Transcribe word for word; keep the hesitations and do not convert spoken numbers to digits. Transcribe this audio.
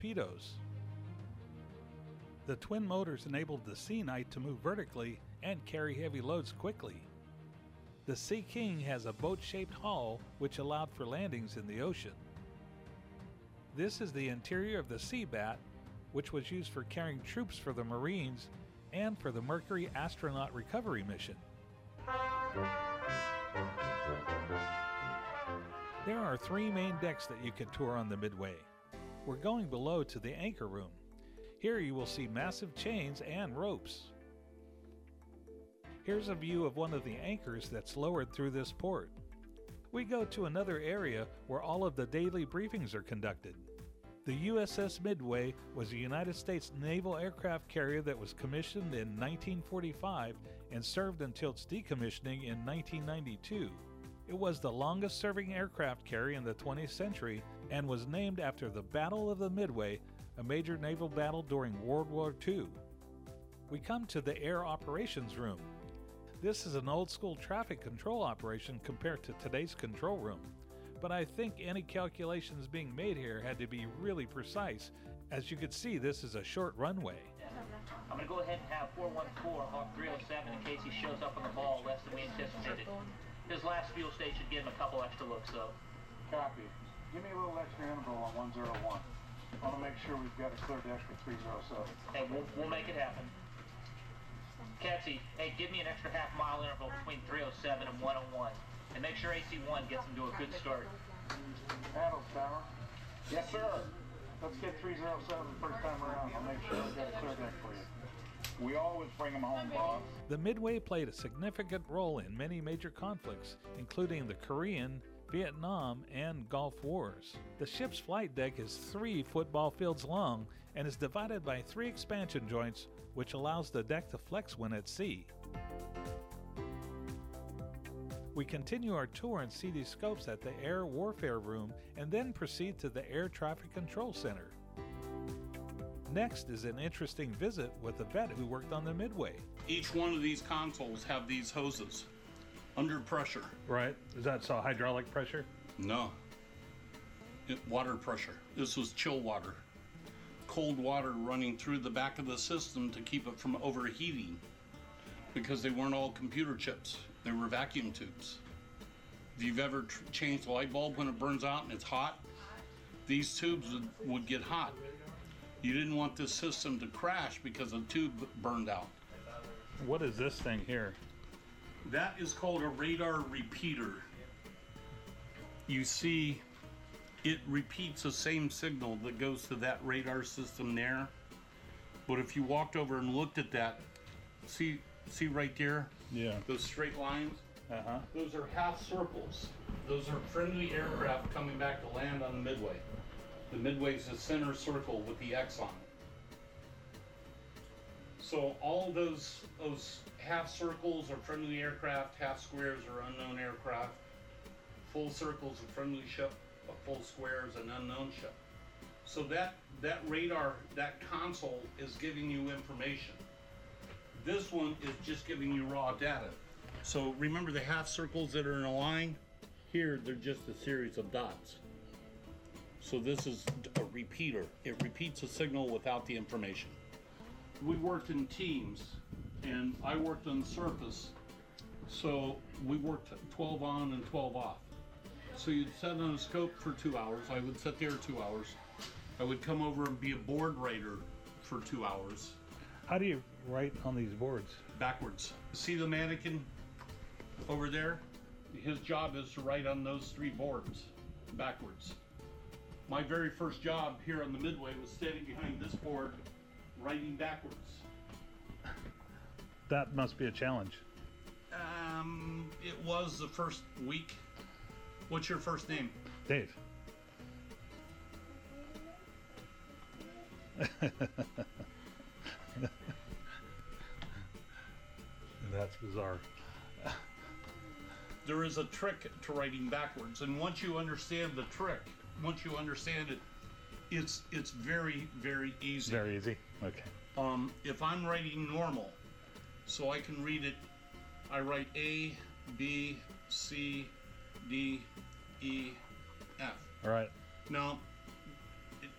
torpedoes. The twin motors enabled the Sea Knight to move vertically and carry heavy loads quickly. The Sea King has a boat-shaped hull which allowed for landings in the ocean. This is the interior of the Sea Bat, which was used for carrying troops for the Marines and for the Mercury astronaut recovery mission. There are three main decks that you can tour on the Midway. We're going below to the anchor room. Here you will see massive chains and ropes. Here's a view of one of the anchors that's lowered through this port. We go to another area where all of the daily briefings are conducted. The U S S Midway was a United States naval aircraft carrier that was commissioned in nineteen forty-five and served until its decommissioning in nineteen ninety-two. It was the longest-serving aircraft carrier in the twentieth century and was named after the Battle of the Midway, a major naval battle during World War Two. We come to the Air Operations Room. This is an old-school traffic control operation compared to today's control room, but I think any calculations being made here had to be really precise. As you can see, this is a short runway. I'm going to go ahead and have four one four Hawk three oh seven in case he shows up on the ball less than we anticipated. His last fuel stage should give him a couple extra looks, though. Copy. Give me a little extra interval on one zero one. I want to make sure we've got a clear deck for three oh seven. Hey, we'll, we'll make it happen. Catsy, hey, give me an extra half mile interval between three oh seven and one oh one. And make sure A C one gets him to a good start. Paddles, Tower. Yes, sir. Let's get three oh seven first time around. I'll make sure I've got a clear deck for you. We always bring them home, boss. The Midway played a significant role in many major conflicts, including the Korean, Vietnam, and Gulf Wars. The ship's flight deck is three football fields long and is divided by three expansion joints, which allows the deck to flex when at sea. We continue our tour and see these scopes at the Air Warfare Room and then proceed to the Air Traffic Control Center. Next is an interesting visit with a vet who worked on the Midway. Each one of these consoles have these hoses under pressure. Right. Is that so hydraulic pressure? No. It, water pressure. This was chill water. Cold water running through the back of the system to keep it from overheating because they weren't all computer chips. They were vacuum tubes. If you've ever tr- changed a light bulb when it burns out and it's hot, these tubes would, would get hot. You didn't want this system to crash because the tube burned out. What is this thing here? That is called a radar repeater. You see, it repeats the same signal that goes to that radar system there. But if you walked over and looked at that, see see right there? Yeah. Those straight lines? Uh-huh. Those are half circles. Those are friendly aircraft coming back to land on the Midway. The Midway is the center circle with the X on it. So all those those half circles are friendly aircraft, half squares are unknown aircraft, full circles are friendly ship, a full square is an unknown ship. So that, that radar, that console is giving you information. This one is just giving you raw data. So remember the half circles that are in a line? Here they're just a series of dots. So this is a repeater. It repeats a signal without the information. We worked in teams, and I worked on the surface, so we worked twelve on and twelve off. So you'd sit on a scope for two hours. I would sit there two hours. I would come over and be a board writer for two hours. How do you write on these boards? Backwards. See the mannequin over there? His job is to write on those three boards, backwards. My very first job here on the Midway was standing behind this board, writing backwards. That must be a challenge. Um, it was the first week. What's your first name? Dave. That's bizarre. There is a trick to writing backwards, and once you understand the trick, once you understand it, it's it's very, very easy. Very easy. Okay. Um, if I'm writing normal, so I can read it, I write A, B, C, D, E, F. All right. Now,